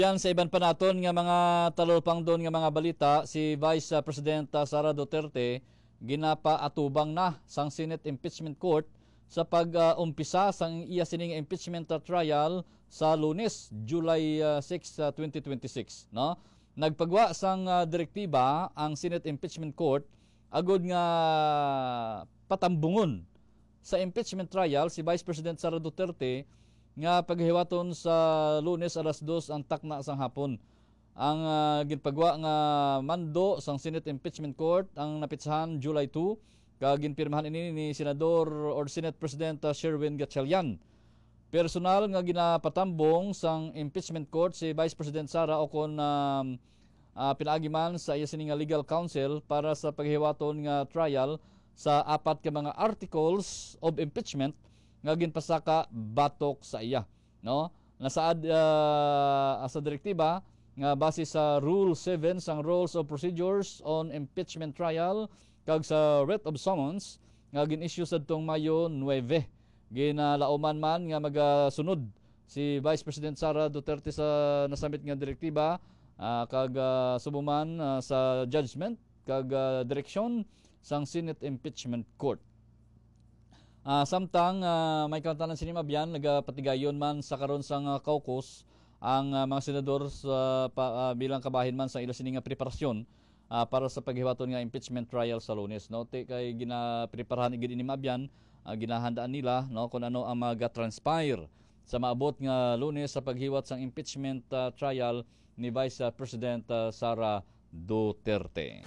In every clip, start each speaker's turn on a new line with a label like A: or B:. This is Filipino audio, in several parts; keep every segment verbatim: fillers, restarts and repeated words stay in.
A: Yan sa iban pa naton nga mga talolpang doon nga mga balita, si Vice President Sara Duterte ginapa atubang na sang Senate Impeachment Court sa pag-umpisa uh, sang iya sining impeachment uh, trial sa Lunes, July sixth, twenty twenty-six, no? Nagpagwa sang uh, direktiba ang Senate Impeachment Court agud nga patambungon sa impeachment trial si Vice President Sara Duterte nga paghiwaton sa Lunes alas dos ang takna sang hapon. Ang uh, ginpagwa nga mando sang Senate Impeachment Court ang napitsahan July two kag ginpirmahan ini ni Senador or Senate President uh, Sherwin Gatchalian. Personal nga ginapatambong sang impeachment court si Vice President Sara o kon uh, uh, pinaagi man sa iya sining legal counsel para sa paghiwaton nga trial sa apat ka mga articles of impeachment nga ginpasaka batok sa iya, no? Nasaad uh, sa direktiba nga base sa Rule seven sang Rules of Procedures on Impeachment Trial kag sa writ of summons nga gin-issue sadtong Mayo nine. Ginalauman man nga magasunod si Vice President Sara Duterte sa nasamit nga direktiba uh, kag uh, subuman uh, sa judgment kag uh, direksyon sang Senate Impeachment Court. Uh, samtang uh, may kantanan sinimabyan nagapatigayon man sa karon sang uh, caucus ang uh, mga senador sa pa, uh, bilang kabahin man sa ila sining nga preparasyon uh, para sa paghiwaton nga impeachment trial sa Lunes, no? Te kay ginapreparahan gid ini mabyan, uh, ginahandaan nila, no, kung ano ang maga-transpire sa maabot nga Lunes sa paghiwat sang impeachment uh, trial ni Vice President uh, Sara Duterte.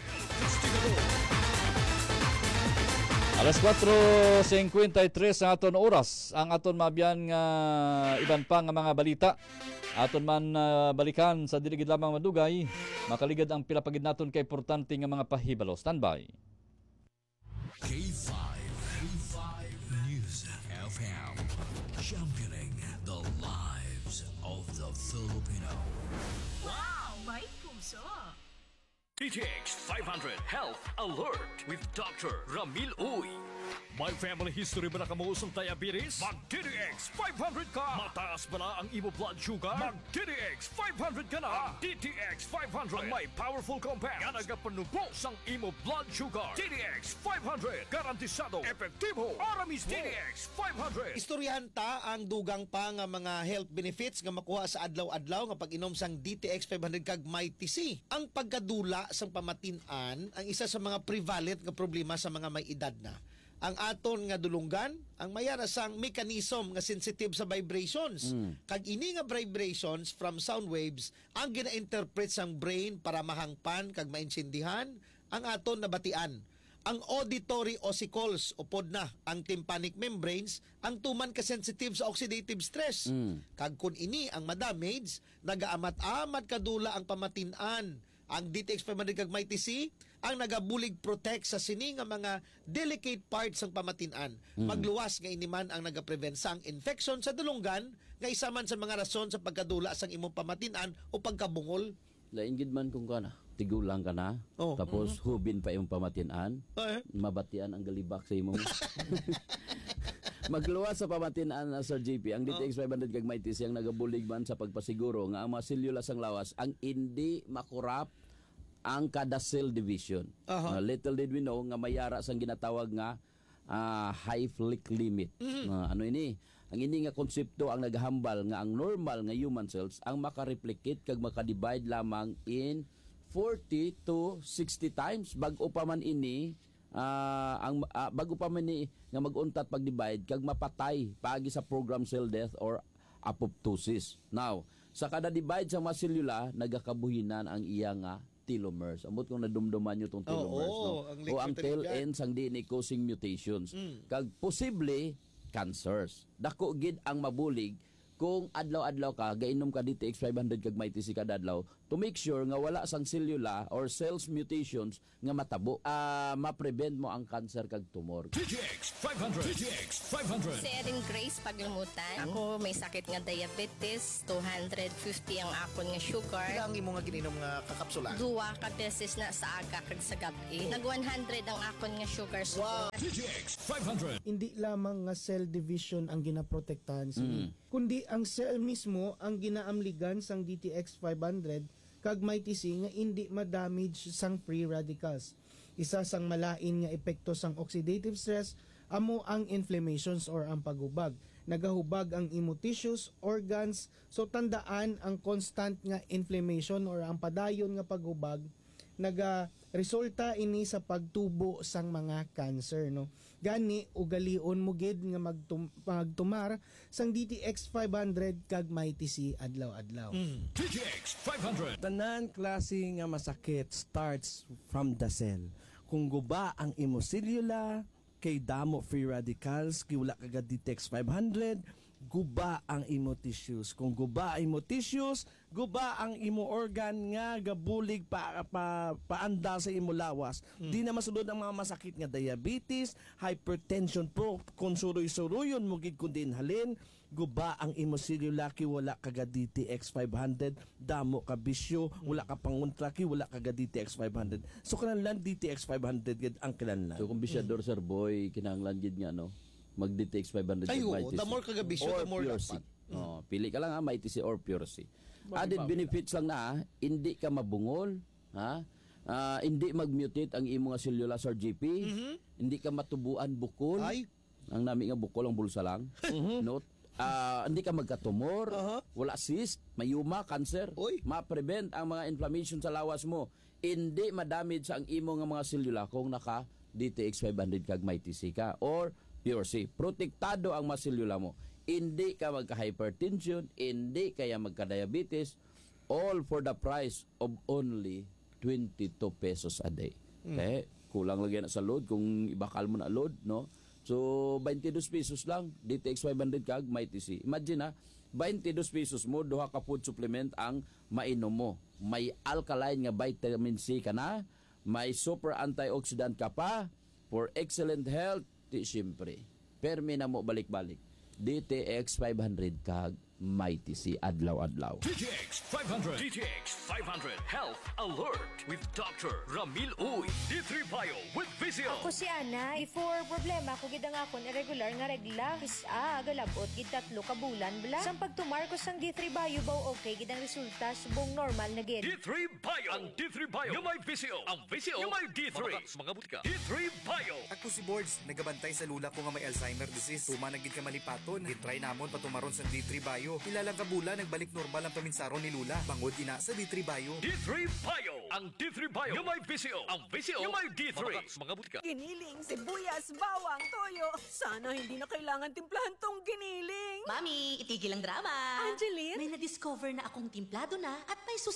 A: Alas four fifty-three sa aton oras ang aton mabyan nga iban pa nga mga balita. Aton man uh, balikan sa diligid lamang madugay, makaligad ang pilapagid naton kay importante nga mga pahibalo. Standby.
B: K five, K five News F M, championing the lives of the Filipino.
C: Wow, may puso!
D: D T X five hundred Health Alert with Doctor Ramil Uy. May family history ba na kamuusong diabetes? Mag-D T X five hundred ka! Mataas ba na ang imo blood sugar? Mag-D T X five hundred ka na! D T X five hundred ang may powerful compound nga nagapanubos ang imo blood sugar. D T X five hundred garantisado, epektibo, para mismo. D T X five hundred.
E: Istoryahan ta ang dugang pa nga mga health benefits nga makuha sa adlaw-adlaw nga pag-inom sang D T X five hundred kag Mighty C. Ang pagkadula sang pamatin-an ang isa sa mga prevalent nga problema sa mga may edad na. Ang aton nga dulunggan, ang mayara sang mechanism nga sensitive sa vibrations. Mm. Kag ini nga vibrations from sound waves ang gina-interpret sang brain para mahangpan kag mainsindihan ang aton nabatian. Ang auditory ossicles upod na ang tympanic membranes ang tuman ka sensitive sa oxidative stress. Mm. Kag kun ini ang madamage, nagaamat-amat kadula ang pamatin-an. Ang D T X five hundred kag Mighty C ang nagabulig protect sa sini nga mga delicate parts ng pamatin-an. Mm. Magluwas nga iniman ang nagaprevent sang infection sa dulunggan nga isa man sa mga rason sa pagkadula sang imong pamatin-an o pagkabungol.
F: Lain gid man kung kana, tigulang ka na, oh, tapos mm-hmm. hubin pa imong pamatin-an, eh? Mabatian ang galibak sa imong. Magluwas sa pamatin-an na Sir J P, ang D T X five hundred kag Mighty C ang nagabulig man sa pagpasiguro nga ang mga selula sang lawas ang hindi makurap ang kada cell division. Uh-huh. Uh, little did we know nga mayara sang ginatawag nga uh, Hayflick limit. Mm-hmm. Uh, ano ini? Ang ini nga konsepto ang naghambal nga ang normal nga human cells ang makareplicate kag makadivide lamang in forty to sixty times bag-o pa man ini uh, ang uh, bago pa man ni nga mag-untat pag-divide kag mapatay paagi sa programmed cell death or apoptosis. Now, sa kada divide sa mga selula nagakabuhinan ang iya nga telomeres. Amot kung nadumduman nyo itong telomeres.
E: Oh, oh,
F: no?
E: ang
F: o ang tail ends ang D N A causing mutations. Mm. Kag posible cancers. Dako gid ang mabulig kung adlaw-adlaw ka gainom ka D T X five hundred kag Mighty C kada adlaw to make sure nga wala sang selula or cells mutations nga matabo. Uh, ma-prevent mo ang cancer kag tumor.
B: D T X five hundred. D T X five hundred.
C: Si Erin Grace Paglumutan. Ako may sakit nga diabetes, two hundred fifty ang akon nga sugar.
E: Ilang imo nga gininom nga kakapsula?
C: Duwa ka beses na sa aga kag sa gabi. Nag one hundred ang akon nga sugar.
E: Wow.
B: D T X five hundred.
G: Hindi lamang nga cell division ang ginaprotektahan sini. Mm. kundi ang cell mismo ang ginaamligan sang D T X five hundred kag Mighty C nga hindi ma-damage sang free radicals. Isa sang malain nga epekto sang oxidative stress amo ang inflammations or ang paghubag. Nagahubag ang imo tissues, organs, so tandaan ang constant nga inflammation or ang padayon nga paghubag naga resulta ini sa pagtubo sang mga cancer, no. Gani ugalion mo gid nga magtum- magtumar sang D T X five hundred kag Mighty C adlaw-adlaw.
B: D T X five hundred.
H: Tanan klase nga masakit starts from the cell. Kung guba ang imo cellula, kay damo free radicals, kay wala kagad D T X five hundred, guba ang imo tissues. Kung guba ang imo tissues, guba ang imo organ nga gabulig pa, pa paanda sa imo lawas. Hmm. Di na masulod ang mga masakit nga diabetes, hypertension po, kung suroy-suroyon mo gid kun din halin, guba ang imo cellula kay wala kagad D T X five hundred, damo ka bisyo, wala ka panguntra kay wala kagad D T X five hundred. So kanang D T X five hundred gid ang kinahanglan.
F: So kung bisyador sir boy kinahanglan gid nga no mag D T X five hundred
E: Ay,
F: kag
E: oo,
F: Mighty C.
E: the more kagabisyo,
F: Or
E: the more
F: Pure
E: dapat.
F: C. Oh, pili ka lang ha, Mighty C or Pure C. Added benefits lang na, ha, hindi ka mabungol, ha? Ah, hindi mag-mutate ang imong cellula sa G P, hindi ka matubuan bukol.
E: Ay.
F: Ang nami nga bukol ang bulsa lang. Note, ah, hindi ka magkatumor,
E: Aha.
F: wala cyst, mayuma, cancer.
E: Uy.
F: Ma-prevent ang mga inflammation sa lawas mo. Hindi ma-damage ang imo nga mga cellula kung naka D T X five hundred kag Mighty C ka or Pure C. Protektado ang mga cellula mo. Hindi ka magka-hypertension, hindi kaya magka-diabetes, all for the price of only twenty-two pesos a day. Okay? Kulang lagi na sa load kung ibakal mo na load, no? So, twenty-two pesos lang, D T X five hundred kag Mighty C. Imagine ha, twenty-two pesos mo, duha ka food supplement ang mainom mo. May alkaline nga vitamin C ka na, may super antioxidant ka pa, for excellent health, di siyempre. Permi na mo balik-balik. D T X five hundred kag Mighty C adlaw-adlaw.
B: D T X five hundred.
D: D T X five hundred Health Alert with Doctor Ramil Uy. D three Bio with Vizio.
I: Ako si Ana, for problema ko gid ang akon irregular nga regla, isa galabot gid tatlo ka bulan bla. Sang pagtumar ko sang D three Bio baw okay gid ang resulta subong normal na gid.
D: D three Bio. Ang D three Bio. Yung may Vizio. Ang Vizio. Yung may D three. Mga, mga butika. D three Bio.
J: Ako si Boards, nagabantay sa lula ko nga may Alzheimer disease. Tuma na gid ka malipaton. Gitry namon patumaron sa D three Bio. Ilalang kabula nagbalik normal ang paminsaron ni Lula. Bangod ina sa D three Bio.
D: D three Bio. Ang D three Bio. Yung may Vizio. Ang Vizio. Yung may D three. Mga, mga butika.
K: Giniling, sibuyas, bawang, toyo. Sana hindi na kailangan timplahan tong giniling.
L: Mami, itigil ang drama.
K: Angeline?
L: May na-discover na akong timplado na at may sus